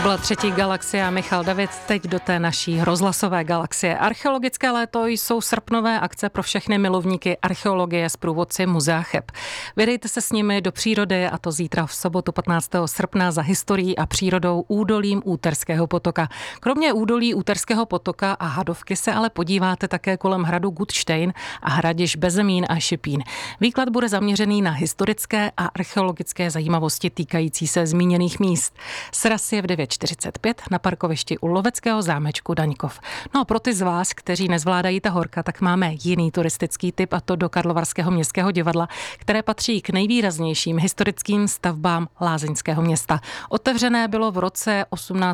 To byla třetí galaxie a Michal David teď do té naší rozhlasové galaxie. Archeologické léto jsou srpnové akce pro všechny milovníky archeologie s průvodci Muzea Cheb. Vydejte se s nimi do přírody, a to zítra v sobotu 15. srpna za historií a přírodou údolím Úterského potoka. Kromě údolí Úterského potoka a Hadovky se ale podíváte také kolem hradu Gutštejn a hradišť Bezemín a Šipín. Výklad bude zaměřený na historické a archeologické zajímavosti týkající se zmíněných míst. Sraz je v 9:45 na parkovišti u loveckého zámečku Daňkov. No a pro ty z vás, kteří nezvládají ta horka, tak máme jiný turistický tip, a to do Karlovarského městského divadla, které patří k nejvýraznějším historickým stavbám lázeňského města. Otevřené bylo v roce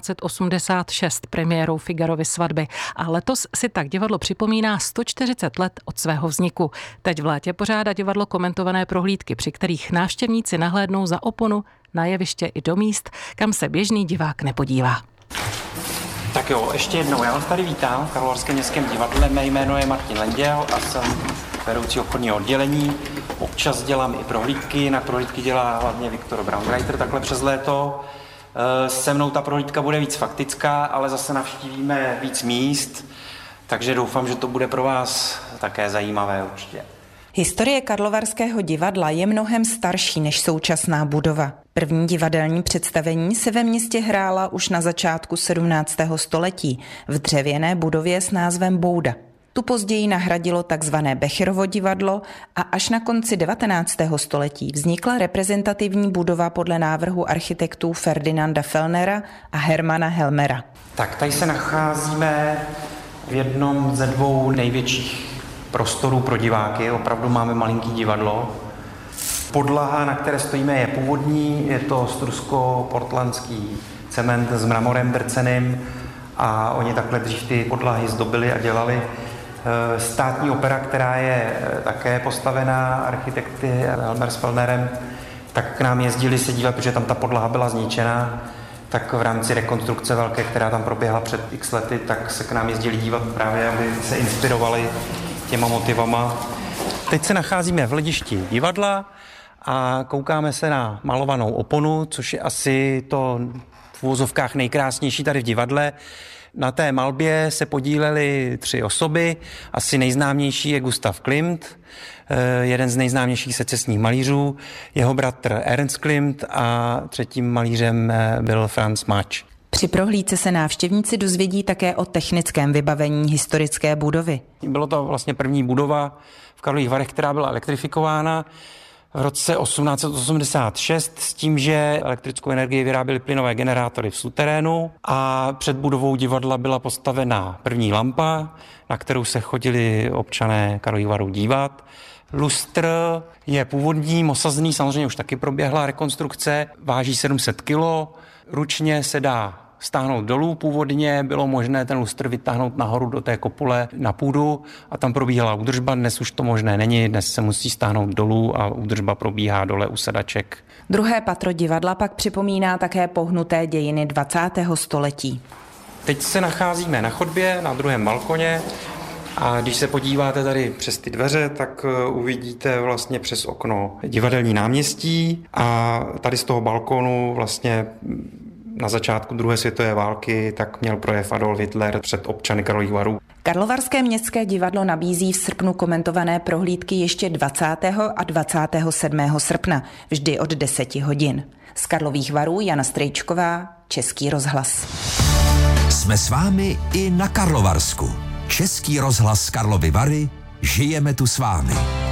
1886 premiérou Figarovy svatby a letos si tak divadlo připomíná 140 let od svého vzniku. Teď v létě pořádá divadlo komentované prohlídky, při kterých návštěvníci nahlédnou za oponu na jeviště i do míst, kam se běžný divák nepodívá. Tak jo, ještě jednou, já vás tady vítám v Karlovarském městském divadle. Mé jméno je Martin Lenděl a jsem vedoucí obchodního oddělení. Občas dělám i prohlídky, na prohlídky dělá hlavně Viktor Braunreiter takhle přes léto. Se mnou ta prohlídka bude víc faktická, ale zase navštívíme víc míst, takže doufám, že to bude pro vás také zajímavé určitě. Historie Karlovarského divadla je mnohem starší než současná budova. První divadelní představení se ve městě hrála už na začátku 17. století v dřevěné budově s názvem Bouda. Tu později nahradilo takzvané Becherovo divadlo a až na konci 19. století vznikla reprezentativní budova podle návrhu architektů Ferdinanda Fellnera a Hermana Helmera. Tak tady se nacházíme v jednom ze dvou největších prostorů pro diváky. Opravdu máme malinký divadlo. Podlaha, na které stojíme, je původní, je to strusko-portlandský cement s mramorem drceným a oni takhle dřív ty podlahy zdobili a dělali. Státní opera, která je také postavená architekty Helmer s Fellnerem, tak k nám jezdili se dívat, protože tam ta podlaha byla zničená, tak v rámci rekonstrukce velké, která tam proběhla před x lety, tak se k nám jezdili dívat právě, aby se inspirovali těma motivama. Teď se nacházíme v hledišti divadla a koukáme se na malovanou oponu, což je asi to v uvozovkách nejkrásnější tady v divadle. Na té malbě se podílely 3 osoby, asi nejznámější je Gustav Klimt, jeden z nejznámějších secesních malířů, jeho bratr Ernst Klimt a třetím malířem byl Franz Matsch. Při prohlídce se návštěvníci dozvědí také o technickém vybavení historické budovy. Bylo to vlastně první budova v Karlových Varech, která byla elektrifikována v roce 1886 s tím, že elektrickou energii vyráběly plynové generátory v suterénu a před budovou divadla byla postavena první lampa, na kterou se chodili občané Karlových Varů dívat. Lustr je původní, osazný, samozřejmě už taky proběhla rekonstrukce, váží 700 kg, ručně se dá stáhnout dolů. Původně bylo možné ten lustr vytáhnout nahoru do té kopule na půdu a tam probíhala údržba. Dnes už to možné není, dnes se musí stáhnout dolů a údržba probíhá dole u sedaček. Druhé patro divadla pak připomíná také pohnuté dějiny 20. století. Teď se nacházíme na chodbě, na druhém balkoně. A když se podíváte tady přes ty dveře, tak uvidíte vlastně přes okno divadelní náměstí a tady z toho balkonu vlastně na začátku druhé světové války tak měl projev Adolf Hitler před občany Karlových Varů. Karlovarské městské divadlo nabízí v srpnu komentované prohlídky ještě 20. a 27. srpna, vždy od 10 hodin. Z Karlových Varů Jana Strejčková, Český rozhlas. Jsme s vámi i na Karlovarsku. Český rozhlas Karlovy Vary, žijeme tu s vámi.